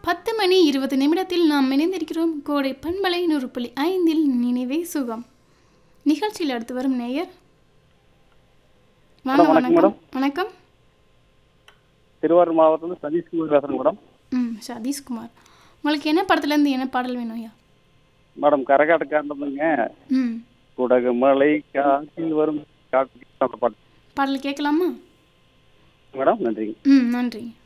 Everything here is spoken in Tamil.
10 மணி 20 நிமிடத்தில் நாம் இணைந்திருக்கிறோம். கோடை பண்பலை 100.5 நினைவே சுகம் நிகழ்ச்சியில் அடுத்து வரும் நேயர். வாங்க. வணக்கம் வணக்கம். மேடம். வணக்கம். திருவாரூர் மாவட்டத்தில் சதீஷ்குமார் பேசுகிறேன் மேடம். சதீஷ்குமார், உங்களுக்கு என்ன படத்துலேருந்து என்ன பாடல் வேணும் ஐயா? மேடம் கரகாட்டக்காரங்க ம் குடகு மலை காற்றில் வரும் காற்று அந்த பாட்டு பாடல் கேட்கலாமா? மேடம். நன்றிங்க. நன்றிங்க.